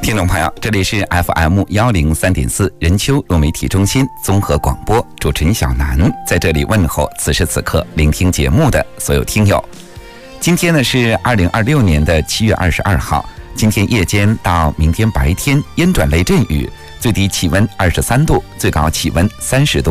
听众朋友，这里是 FM103.4 任丘多媒体中心综合广播，主持人小南在这里问候此时此刻聆听节目的所有听友。今天呢是2026年的7月22号，今天夜间到明天白天阴转雷阵雨，最低气温23度，最高气温30度。